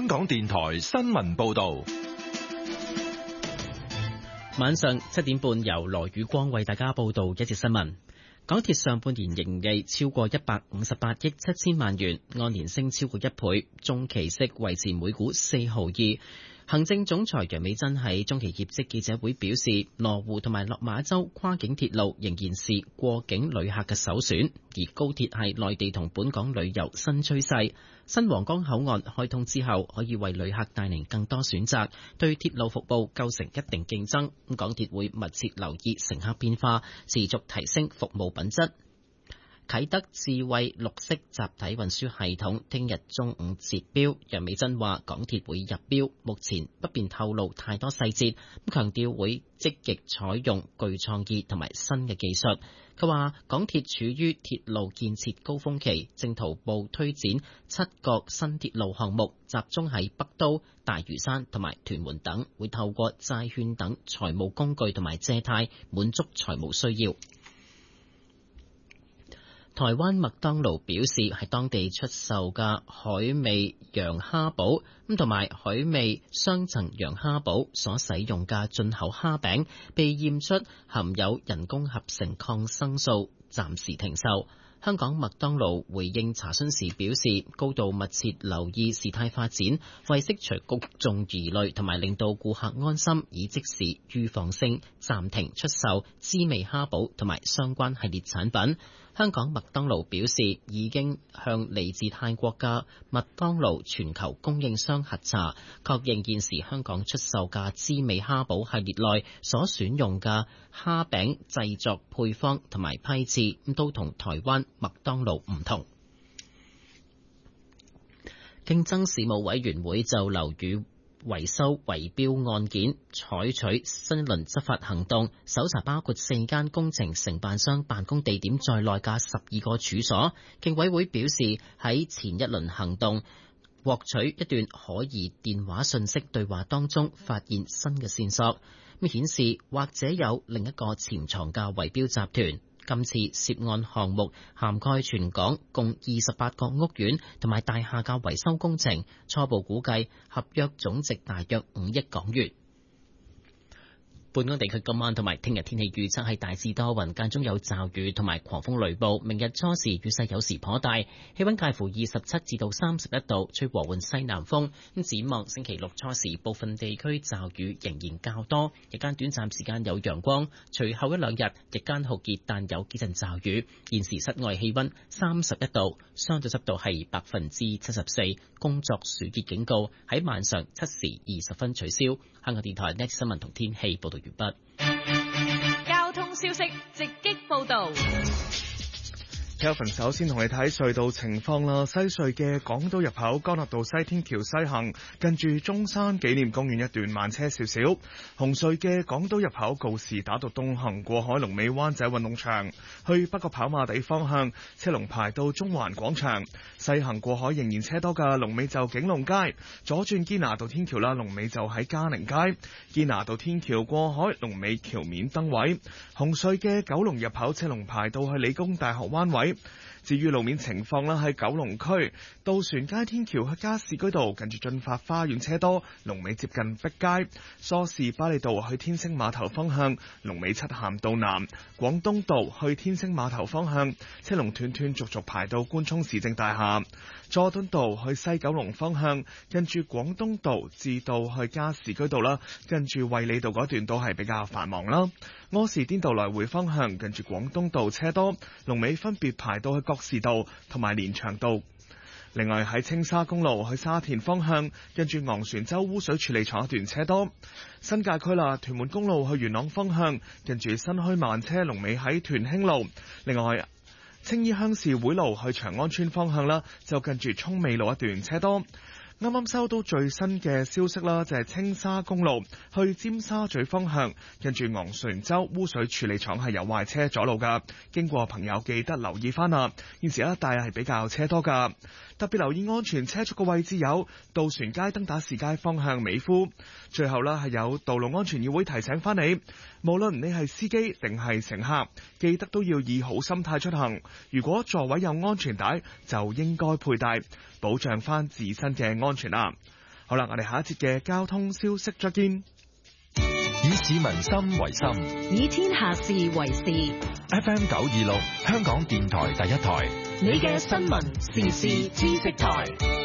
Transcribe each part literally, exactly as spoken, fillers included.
香港電台新聞報道。 晚上七點半，由羅宇光為大家報道一節新聞。港鐵上半年盈利超過一百五十八億七千萬元，按年升超過一倍，中期息維持每股四毫二。行政總裁楊美珍喺中期業績記者會表示，羅湖同埋落馬洲跨境鐵路仍然是過境旅客嘅首選，而高鐵係內地同本港旅遊新趨勢。新皇崗口岸開通之後，可以為旅客帶嚟更多選擇，對鐵路服務構成一定競爭。港鐵會密切留意乘客變化，持續提升服務品質。啟德智慧綠色集體運輸系統聽日中午截標，楊美珍話港鐵會入標，目前不便透露太多細節，咁強調會積極採用具創意同埋新嘅技術。佢話港鐵處於鐵路建設高峰期，正徒步推展七個新鐵路項目，集中喺北都、大嶼山同埋屯門等，會透過債券等財務工具同埋借貸滿足財務需要。台灣麥當勞表示，喺當地出售嘅海味羊蝦堡咁同埋海味雙層羊蝦堡所使用嘅進口蝦餅被驗出含有人工合成抗生素，暫時停售。香港麥當勞回應查詢時表示，高度密切留意事態發展，為釋除公眾疑慮同埋令到顧客安心，以即時預防性暫停出售滋味蝦堡同埋相關系列產品。香港麥當勞表示，已經向嚟自泰國嘅麥當勞全球供應商核查，確認現時香港出售嘅滋味蝦堡系列內所選用嘅蝦餅製作配方同埋批次，都同台灣麥當勞唔同。競爭事務委員會就樓宇維修圍標案件採取新一輪執法行動，搜查包括四間工程承辦商辦公地點在內嘅十二個處所。競委會表示，喺前一輪行動獲取一段可疑電話訊息對話當中，發現新嘅線索，咁顯示或者有另一個潛藏嘅圍標集團。今次涉案項目涵蓋全港共二十八個屋苑同埋大廈嘅維修工程，初步估計合約總值大約五億港元。本港地區今晚同埋聽日天氣預測係大致多雲，間中有驟雨同埋狂風雷暴。明日初時雨勢有時頗大，氣溫介乎二十七至到三十一度，吹和緩西南風。咁展望星期六初時，部分地區驟雨仍然較多，日間短暫時間有陽光。隨後一兩日日間酷熱，但有幾陣驟雨。現時室外氣溫三十一度，相對濕度係百分之七十四。工作暑熱警告喺晚上七時二十分取消。香港電台 Next 新聞同天氣報道完畢。 交通消息直擊報道。 Kelvin 首先同你睇隧道情況啦。西隧嘅港島入口干諾道西天橋西行，近住中山紀念公園一段慢車少少。紅隧嘅港島入口告士打道東行過海龍尾灣仔運動場，去北角跑馬地方向車龍排到中環廣場。西行過海仍然車多㗎，龍尾就景隆街，左轉堅拿道天橋啦，龍尾就喺嘉寧街。堅拿道天橋過海龍尾橋面燈位。紅隧嘅九龍入口車龍排到去理工大學灣位。至於路面情況啦，喺九龍區渡船街天橋去加士居道近住駿發花園車多，龍尾接近碧街。梳士巴利道去天星碼頭方向，龍尾漆咸道南。廣東道去天星碼頭方向，車龍斷斷續續排到官涌市政大廈。佐敦道去西九龍方向，跟住廣東道至到去加士居道啦，跟住衛理道嗰段都係比較繁忙啦。柯士甸道來回方向，跟住廣東道車多，龍尾分別排到去覺士道同埋連翔道。另外喺青沙公路去沙田方向，跟住昂船洲污水處理廠一段車多。新界區啦，屯門公路去元朗方向，跟住新墟慢車，龍尾喺屯興路。另外青衣鄉事會路去長安村方向啦，就近住涌尾路一段車多。啱啱收到最新嘅消息啦，就係青沙公路去尖沙咀方向，跟住昂船洲污水處理廠係有壞車阻路噶，經過朋友記得留意翻啦。現時一帶係比較車多噶，特別留意安全車速嘅位置有渡船街登打士街方向美孚。最後啦，係有道路安全議會提醒翻你，無論你係司機定係乘客，記得都要以好心態出行。如果座位有安全帶，就應該佩戴，保障翻自身嘅安全啦。 好啦，我哋下一節嘅交通消息再見。 以市民心為心， 以天下事為事。 F M 九二六，香港電台第一台， 你嘅新聞時事知識台。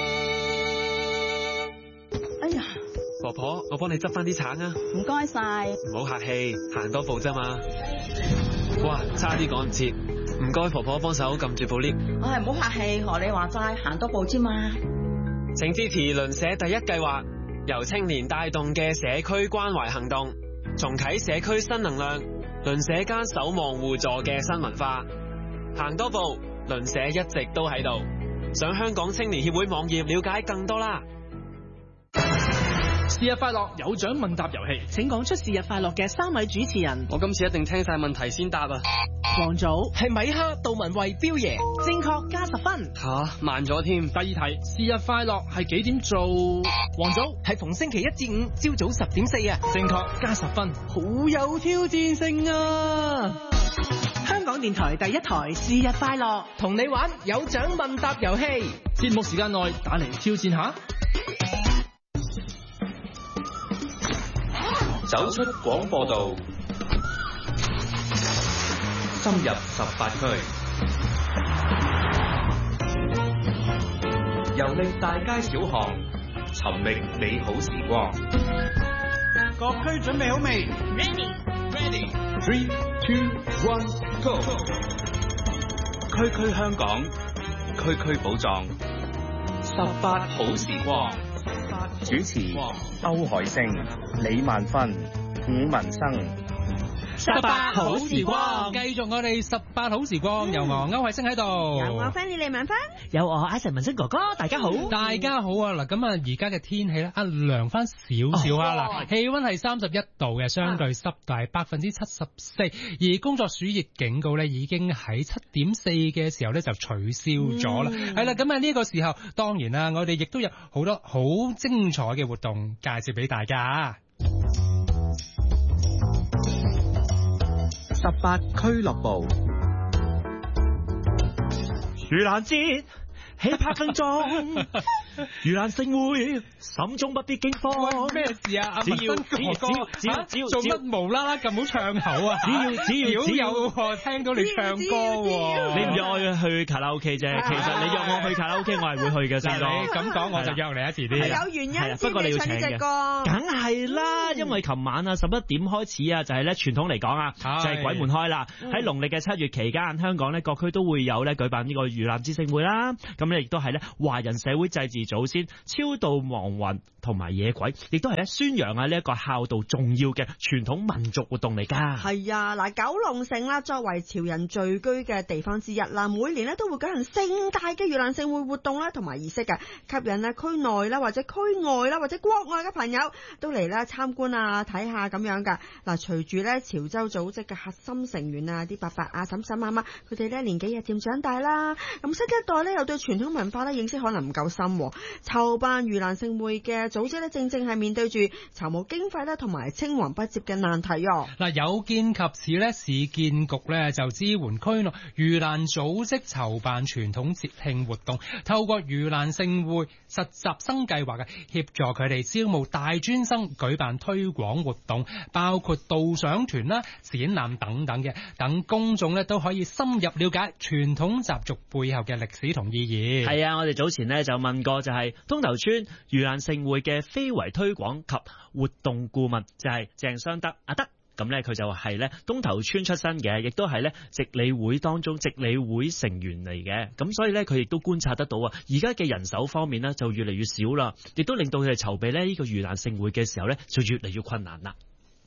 哎呀， 婆婆，我幫你執翻啲橙啊！ 唔該晒， 唔好客氣，行多步啫嘛。哇，差啲趕唔切，唔該婆婆幫手撳住部 lift。 唉，唔好客氣，學你話齋，行多步啫嘛。 請支持鄰舍第一計劃，由青年帶動嘅社區關懷行動，重啟社區新能量，鄰舍間守望互助嘅新文化。行多步，鄰舍一直都喺度。上香港青年協會網頁了解更多啦。 是日快樂有獎問答遊戲， 請講出是日快樂嘅三位主持人。 我今次一定聽晒問題先答啊！ 黃祖係米哈杜文慧彪爺， 正確加十分。 吓，慢咗添。 第二題，是日快樂係幾點做？黃祖係逢星期一至五朝早十點四啊，正確加十分。 好有挑戰性啊！香港電台第一台是日快樂， 同你玩有獎問答遊戲，節目時間內打嚟挑戰下。 走出廣播道，深入十八區，遊歷大街小巷，尋覓美好時光。 各區準備好未 Ready Ready Three Two One Go！ 區區香港，區區寶藏，十八好時光。 主持歐海星、李萬芬、伍文生。 十八好時光， 繼續我哋十八好時光，由我歐海星喺度， 有我 friend 李萬芬， 有我艾神文生哥哥，大家好， 大家好啊！嗱，咁啊，而家嘅天氣咧，啊涼翻少少啊，嗱，氣溫係三十一度嘅，相對濕度係百分之七十四，而工作暑熱警告咧已經喺七點四嘅時候咧就取消咗啦。係啦，咁啊呢個時候，當然啦，我哋亦都有好多好精彩嘅活動介紹俾大家。 十八俱樂部， 盂蘭節起拍分鐘，盂蘭勝會，心中不必驚慌。 咩事啊？ 只要只要只要只要做乜無啦啦咁好唱口啊？ 只要只要只要有聽到你唱歌喎， 你唔約我去卡拉 OK 啫。其實你約我去卡拉 OK，我係會去嘅。先你咁講，我就約你一次啲。 係有原因， 不過你要請嘅。梗係啦，因為琴晚啊十一點開始啊，就係咧傳統嚟講啊，就係鬼門開啦。喺農曆嘅七月期間，香港咧各區都會有咧舉辦呢個盂蘭節盛會啦。咁咧亦都係咧華人社會祭祀祖先、超度亡魂同埋野鬼，亦都係咧宣揚啊呢一個孝道重要嘅傳統民族活動嚟㗎。 係啊，嗱，九龍城啦，作為潮人聚居嘅地方之一啦，每年咧都會舉行盛大嘅盂蘭盛會活動啦，同埋儀式嘅，吸引咧區內啦或者區外啦或者國外嘅朋友都嚟咧參觀啊睇下咁樣㗎。嗱，隨住咧潮州組織嘅核心成員啊，啲伯伯啊、嬸嬸啊媽，佢哋咧年紀日漸長大啦，咁新一代咧又對傳統文化咧認識可能唔夠深，籌辦盂蘭盛會嘅組織咧正正係面對住籌募經費啦同埋青黃不接嘅難題喎。 嗱，有見及此咧，市建局咧就支援區內盂蘭組織籌辦傳統節慶活動，透過盂蘭盛會實習生計劃嘅協助佢哋招募大專生，舉辦推廣活動，包括導賞團啦、展覽等等嘅，等公眾咧都可以深入了解傳統習俗背後嘅歷史同意義。 係啊，我哋早前咧就問過，就係東頭村盂蘭盛會嘅非遺推廣及活動顧問，就係鄭雙德阿德。咁咧佢就係咧東頭村出身嘅，亦都係咧直理會當中直理會成員嚟嘅。咁所以咧佢亦都觀察得到啊，而家嘅人手方面咧就越嚟越少啦，亦都令到佢哋籌備咧呢個盂蘭盛會嘅時候咧就越嚟越困難啦。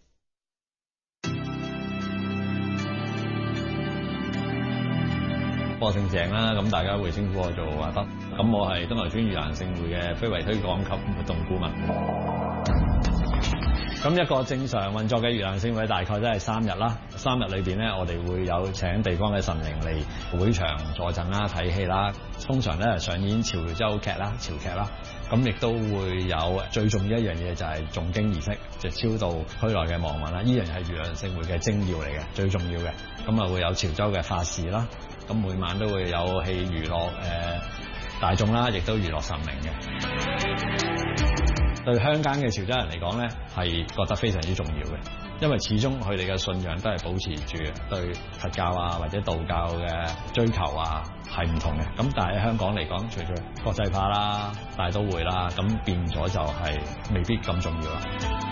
我姓鄭啦，咁大家會稱呼我做阿德。咁我係東頭村盂蘭盛會嘅非遺推廣及活動顧問。咁一個正常運作嘅盂蘭盛會大概都係三日啦。三日裏邊咧，我哋會有請地方嘅神靈嚟會場坐鎮啦、睇戲啦。通常咧上演潮州劇啦、潮劇啦。咁亦都會有最重要一樣嘢就係誦經儀式，就超度區內嘅亡魂啦。依樣係盂蘭盛會嘅精要嚟嘅，最重要嘅。咁啊會有潮州嘅法事啦。咁每晚都會有戲娛樂誒大眾啦，亦都娛樂神明嘅。 對鄉間嘅潮州人嚟講咧，係覺得非常之重要嘅，因為始終佢哋嘅信仰都係保持住嘅，對佛教啊或者道教嘅追求啊係唔同嘅。咁但係喺香港嚟講，隨住國際化啦、大都會啦，咁變咗就係未必咁重要啦。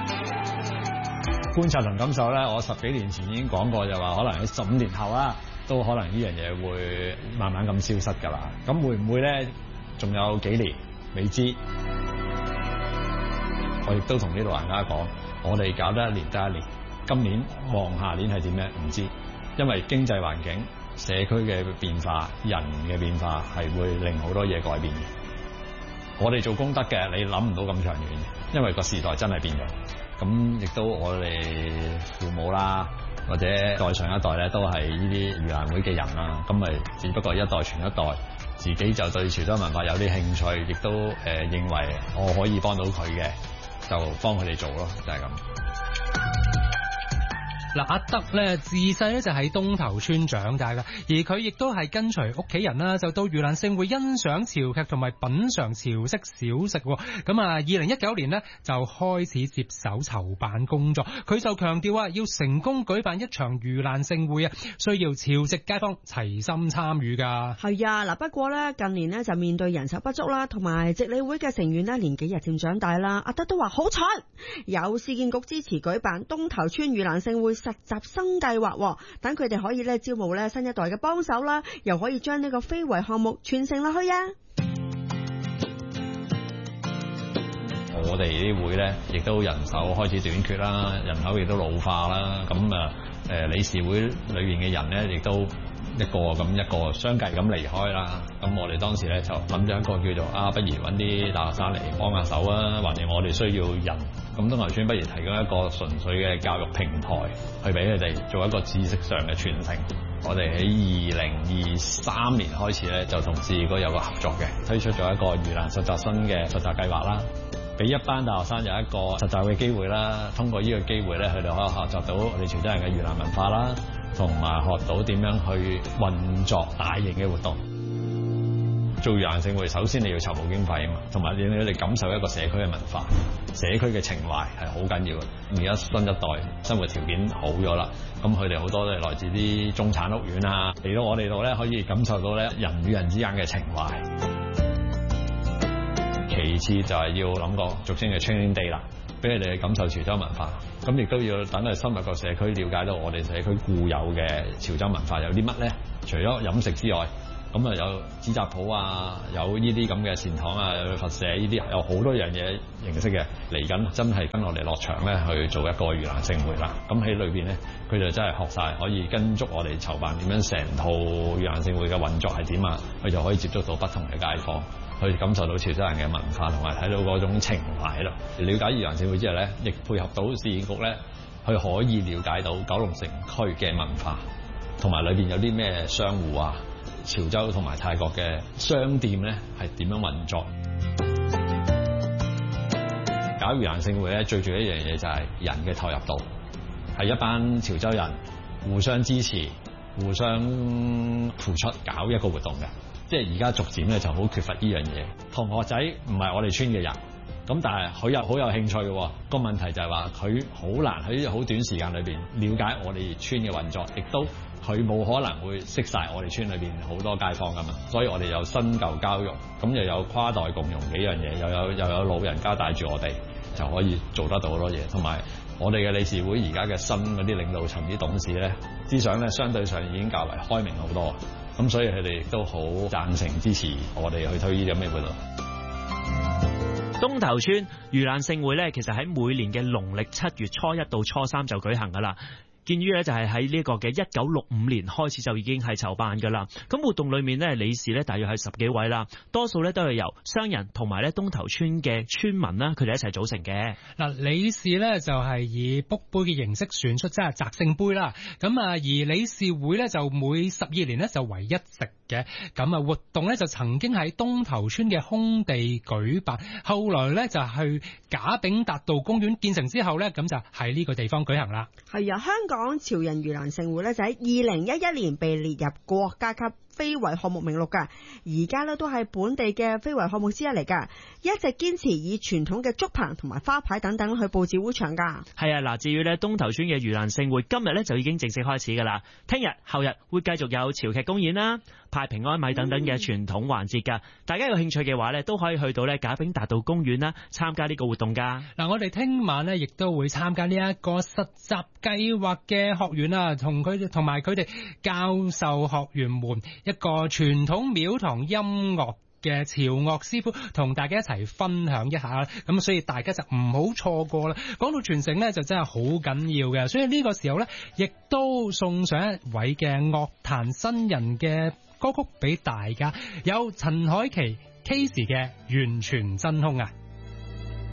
觀察同感受咧，我十幾年前已經講過，就話可能喺十五年後啦，都可能呢樣嘢會慢慢咁消失㗎啦。咁會唔會咧？仲有幾年未知。我亦都同呢度人家講，我哋搞得一年得一年，今年望下年係點咧？唔知，因為經濟環境、社區嘅變化、人嘅變化係會令好多嘢改變嘅。我哋做功德嘅，你諗唔到咁長遠，因為個時代真係變咗。咁亦都我哋父母啦，或者再上一代咧，都係呢啲盂蘭會嘅人啦。咁咪只不過一代傳一代，自己就對潮州文化有啲興趣，亦都誒、呃、認為我可以幫到佢嘅。就幫佢哋做咯，就係咁。 嗱，阿德咧自細咧就喺東頭村長大噶，而佢亦都係跟隨屋企人啦，就到盂蘭勝會欣賞潮劇同埋品嘗潮式小食。咁啊，二零一九年呢，就開始接手籌辦工作。佢就強調啊，要成功舉辦一場盂蘭勝會啊，需要潮籍街坊齊心參與噶。 係啊，嗱，不過咧近年呢，就面對人手不足啦，同埋值理會嘅成員呢，年紀日漸長大啦。阿德都話好彩有市建局支持舉辦東頭村盂蘭勝會實習生計劃，等佢哋可以咧招募咧新一代嘅幫手啦，又可以將呢個非遺項目傳承落去啊！ 我哋啲會咧，亦都人手開始短缺啦，人口亦都老化啦，咁啊誒理事會裏邊嘅人咧，亦都一個咁一個相繼咁離開啦。咁我哋當時咧就諗咗一個叫做啊，不如揾啲大學生嚟幫下手啊，或者我哋需要人。咁東頭村不如提供一個純粹嘅教育平台，去俾佢哋做一個知識上嘅傳承。我哋喺二零二三年開始咧，就同市建局有個合作嘅，推出咗一個盂蘭實習生嘅實習計劃啦，俾一班大學生有一個實習嘅機會啦。通過呢個機會咧，佢哋可以學習到我哋潮州人嘅盂蘭文化啦，同埋學到點樣去運作大型嘅活動。做盂蘭勝會，首先你要籌募經費啊嘛，同埋你你哋感受一個社區嘅文化、社區嘅情懷係好緊要嘅。而家新一代生活條件好咗啦，咁佢哋好多都係來自啲中產屋苑啊，嚟到我哋度咧可以感受到咧人與人之間嘅情懷。其次就係要諗個俗稱嘅 training day 啦，俾佢哋去感受潮州文化。咁亦都要等佢深入個社區，了解到我哋社區固有嘅潮州文化有啲乜咧？除咗飲食之外，咁啊有紙紮鋪啊，有呢啲咁嘅善堂啊，有佛社呢啲，有好多樣嘢認識嘅。嚟緊真係跟我哋落場咧去做一個盂蘭勝會啦。咁喺裏邊咧，佢就真係學晒，可以跟足我哋籌辦點樣成套盂蘭勝會嘅運作係點啊，佢就可以接觸到不同嘅街坊，去感受到潮州人嘅文化，同埋睇到嗰種情懷咯。了解盂蘭勝會之後咧，亦配合到市建局咧，佢可以了解到九龍城區嘅文化，同埋裏邊有啲咩商戶啊。潮州同埋泰國嘅商店咧係點樣運作？搞盂蘭勝會咧，最重要一樣嘢就係人嘅投入度，係一班潮州人互相支持、互相付出搞一個活動嘅。即係而家逐漸咧就好缺乏呢樣嘢。同學仔唔係我哋村嘅人，咁但係佢又好有興趣嘅。個問題就係話佢好難喺好短時間裏邊了解我哋村嘅運作，亦都佢冇可能會識晒我哋村裏邊好多街坊噶嘛。所以我哋有新舊交融，咁又有跨代共融幾樣嘢，又有又有老人家帶住我哋，就可以做得到好多嘢。同埋我哋嘅理事會而家嘅新嗰啲領導層啲董事咧，思想咧相對上已經較為開明好多，咁所以佢哋亦都好贊成支持我哋去推呢啲咁嘅活動。 東頭村盂蘭勝會咧，其實喺每年嘅農曆七月初一到初三就舉行噶啦。建於咧就係喺呢個嘅一九六五年開始就已經係籌辦噶啦。咁活動裏面咧，理事咧大約係十幾位啦，多數咧都係由商人同埋咧東頭村嘅村民啦，佢哋一齊組成嘅。嗱，理事咧就係以卜杯嘅形式選出，即係擲聖杯啦。咁啊，而理事會咧就每十二年咧就為一席嘅。咁啊，活動咧就曾經喺東頭村嘅空地舉辦，後來咧就去賈炳達道公園建成之後咧，咁就喺呢個地方舉行啦。 係啊，香港潮人盂蘭勝會咧就喺二零一一年被列入國家級非遺項目名錄噶，而家咧都係本地嘅非遺項目之一嚟噶，一直堅持以傳統嘅竹棚同埋花牌等等去佈置會場噶。 係啊，嗱，至於咧東頭村嘅盂蘭勝會，今日咧就已經正式開始噶啦，聽日後日會繼續有潮劇公演啦、派平安米等等嘅傳統環節噶，大家有興趣嘅話咧，都可以去到咧賈炳達道公園啦，參加呢個活動噶。 嗱，我哋聽晚咧亦都會參加呢一個實習計劃嘅學員啊，同佢哋同埋佢哋教授學員們一個傳統廟堂音樂嘅潮樂師傅，同大家一齊分享一下，咁所以大家就唔好錯過啦。講到傳承呢，就真係好緊要嘅，所以呢個時候呢，亦都送上一位嘅樂壇新人嘅歌曲俾大家，有陳凱琪 Case 嘅完全真空啊。